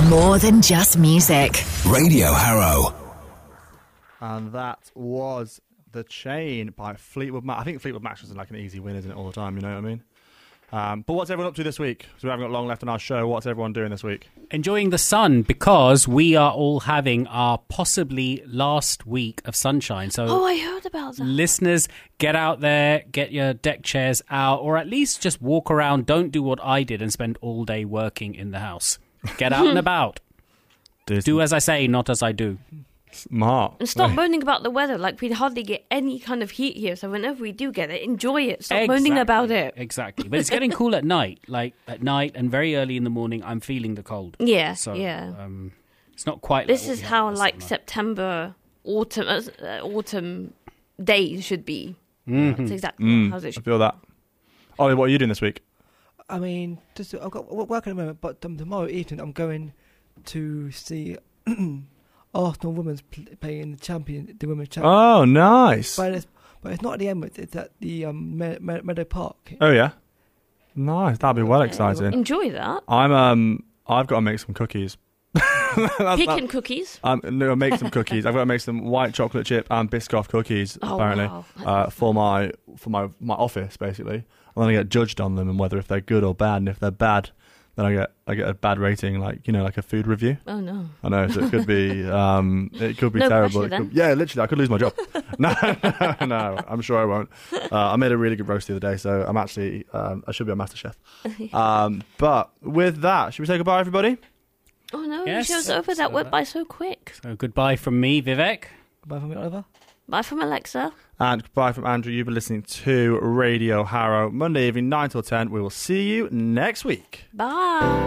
More than just music. Radio Harrow. And that was The Chain by Fleetwood Mac. I think Fleetwood Mac is like an easy win, isn't it, all the time, you know what I mean? But what's everyone up to this week? So we haven't got long left on our show. What's everyone doing this week? Enjoying the sun, because we are all having our possibly last week of sunshine. So I heard about that. Listeners, get out there, get your deck chairs out, or at least just walk around. Don't do what I did and spend all day working in the house. Get out and about. Do as I say, not as I do. Smart. And stop moaning about the weather. Like, we hardly get any kind of heat here, so whenever we do get it, enjoy it. Stop moaning about it. Exactly. But it's getting cool at night. Like, at night and very early in the morning, I'm feeling the cold. Yeah, so, yeah. It's not quite This like is how, like, summer. September, autumn days should be. Mm-hmm. That's exactly how it I should feel that. Ollie, what are you doing this week? I mean, I've got work at the moment, but tomorrow evening I'm going to see Arsenal women's playing the women's champion. Oh, nice. But it's not at the Emirates. It's at the Meadow Park. Oh, yeah. Nice. That'll be well exciting. enjoy that. I've got to make some cookies. Pecan cookies. No, make some cookies. I've got to make some white chocolate chip and Biscoff cookies, apparently, wow. for my office, basically. I'm going to get judged on them and whether if they're good or bad. And if they're bad, then I get a bad rating, like a food review. Oh no! I know, so it could be No terrible. pressure, then. Yeah, literally, I could lose my job. No, I'm sure I won't. I made a really good roast the other day, so I'm actually I should be on MasterChef. But with that, should we say goodbye, everybody? Oh no! Yes, The show's over. That went by so quick. So goodbye from me, Vivek. Goodbye from me, Oliver. Bye from Alexa. And goodbye from Andrew. You've been listening to Radio Harrow, Monday evening, 9 till 10. We will see you next week. Bye.